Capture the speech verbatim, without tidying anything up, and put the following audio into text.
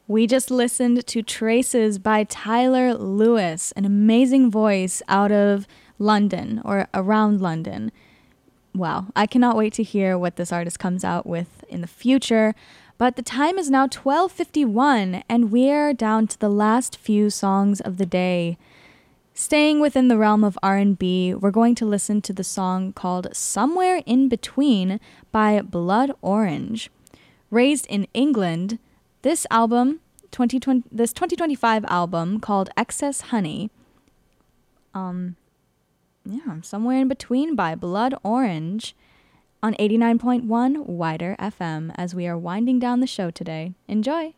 We just listened to Traces by Tyler Lewis, an amazing voice out of London or around London. Wow, I cannot wait to hear what this artist comes out with in the future. But the time is now twelve fifty-one, and we're down to the last few songs of the day. Staying within the realm of R and B, we're going to listen to the song called Somewhere in Between by Blood Orange. Raised in England, this album, twenty twenty, this twenty twenty-five album called Excess Honey, um, yeah, Somewhere in Between by Blood Orange on eighty-nine point one Wider F M as we are winding down the show today. Enjoy!